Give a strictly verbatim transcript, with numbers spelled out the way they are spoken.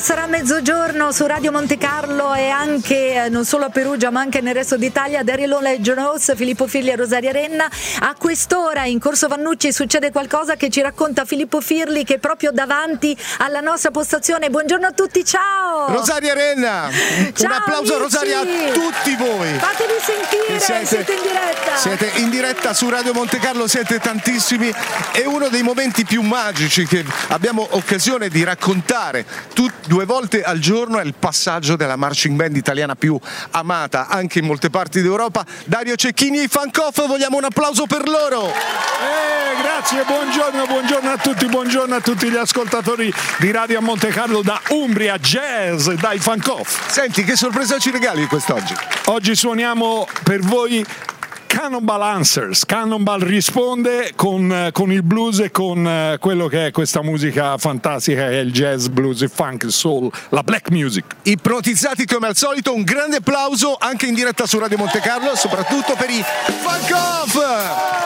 sarà mezzogiorno su Radio Monte Carlo e anche, non solo a Perugia ma anche nel resto d'Italia. Daryl Hall e John Ross, Filippo Firli e Rosaria Renna. A quest'ora in Corso Vannucci succede qualcosa che ci racconta Filippo Firli, che è proprio davanti alla nostra postazione. Buongiorno a tutti, ciao Rosaria Renna. Ciao, un applauso amici. a Rosaria, a tutti voi. Fatevi sentire, siete, siete in diretta siete in diretta su Radio Monte Carlo, siete tantissimi. È uno dei momenti più magici che abbiamo occasione di raccontare tu, due volte al giorno. È il passaggio della marching band italiana più amata anche in molte parti d'Europa. Dario Cecchini e i Fancoff, vogliamo un applauso per loro. Eh, grazie, buongiorno, buongiorno a tutti, buongiorno a tutti gli ascoltatori di Radio Monte Carlo da Umbria Jazz, dai Fancoff. Senti, che sorpresa ci regali quest'oggi? Oggi suoniamo per voi Cannonball Answers. Cannonball risponde con, con il blues e con uh, quello che è questa musica fantastica, che è il jazz, blues, il funk, il soul, la black music. Ipnotizzati come al solito, un grande applauso anche in diretta su Radio Monte Carlo, soprattutto per i Fancoff.